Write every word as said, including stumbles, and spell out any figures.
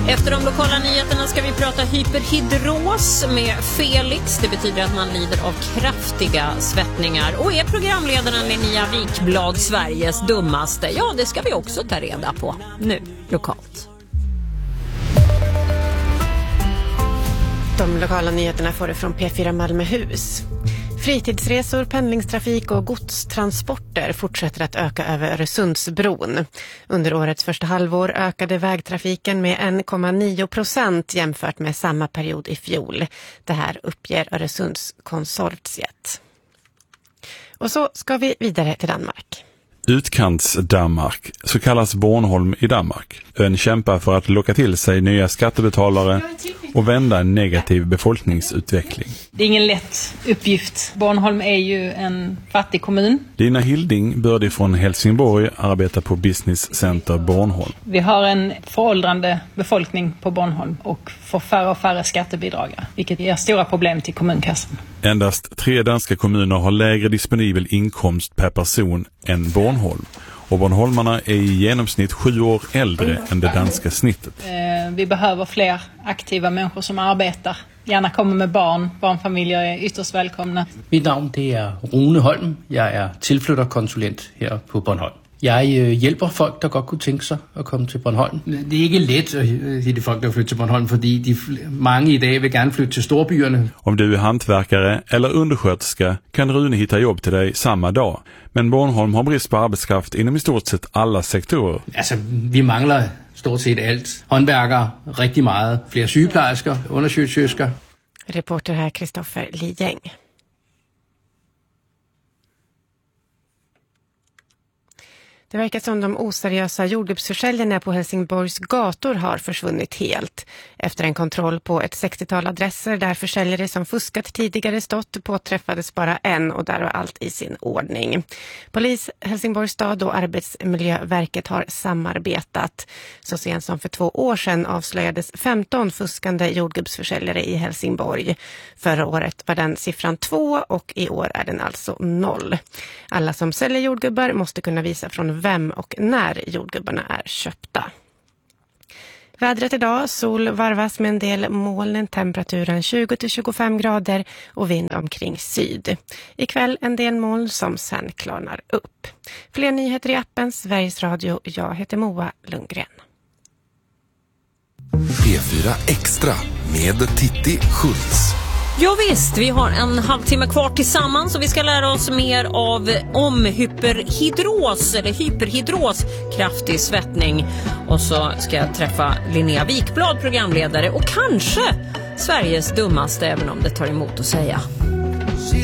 Efter de lokala nyheterna ska vi prata hyperhidros med Felix. Det betyder att man lider av kraftiga svettningar. Och är programledaren Linnea Wikblad Sveriges dummaste? Ja, det ska vi också ta reda på nu lokalt. De lokala nyheterna får det från P fyra Malmöhus. Fritidsresor, pendlingstrafik och godstransporter fortsätter att öka över Öresundsbron. Under årets första halvår ökade vägtrafiken med en komma nio procent jämfört med samma period i fjol. Det här uppger Öresundskonsortiet. Och så ska vi vidare till Danmark. Utkants-Danmark, så kallas Bornholm i Danmark. Ön kämpar för att locka till sig nya skattebetalare och vända en negativ befolkningsutveckling. Det är ingen lätt uppgift. Bornholm är ju en fattig kommun. Dina Hilding började från Helsingborg arbeta på Business Center Bornholm. Vi har en föråldrande befolkning på Bornholm och får färre och färre skattebidragare, vilket ger stora problem till kommunkassan. Endast tre danska kommuner har lägre disponibel inkomst per person än Bornholm. Och Bornholmarna är i genomsnitt sju år äldre än det danska snittet. Eh, vi behöver fler aktiva människor som arbetar. Gärna kommer med barn. Barnfamiljer är ytterst välkomna. Mitt namn det är Rune Holm. Jag är tillflyttarkonsulent här på Bornholm. Jag hjälper folk, der godt kunne tænke sig at komme til Bornholm. Det er ikke let at hitte folk, der flytter til Bornholm, fordi de, mange i dag vil gerne flytte til storbyerne. Om du är hantverkare eller undersköterska kan Rune hitta jobb till dig samma dag. Men Bornholm har brist på arbetskraft inom i stort sett alla sektorer. Altså, vi mangler stort set alt. Håndværkere, rigtig meget. Flere sygeplejersker, undersøgelser. Reporter här Kristoffer Lidjeng. Det verkar som de oseriösa jordgubbsförsäljarna på Helsingborgs gator har försvunnit helt. Efter en kontroll på ett sextiotal adresser där försäljare som fuskat tidigare stått påträffades bara en och där var allt i sin ordning. Polis, Helsingborgs stad och Arbetsmiljöverket har samarbetat. Så sent som för två år sedan avslöjades femton fuskande jordgubbsförsäljare i Helsingborg. Förra året var den siffran två och i år är den alltså noll. Alla som säljer jordgubbar måste kunna visa från vem och när jordgubbarna är köpta. Vädret idag, sol varvas med en del moln, temperaturen tjugo till tjugofem grader och vind omkring syd. Ikväll en del moln som sen klarnar upp. Fler nyheter i appen Sveriges Radio. Jag heter Moa Lundgren. P fyra Extra med Titti Schultz. Ja visst, vi har en halvtimme kvar tillsammans och vi ska lära oss mer av om hyperhidros eller hyperhidros, kraftig svettning. Och så ska jag träffa Linnea Wikblad, programledare och kanske Sveriges dummaste, även om det tar emot att säga.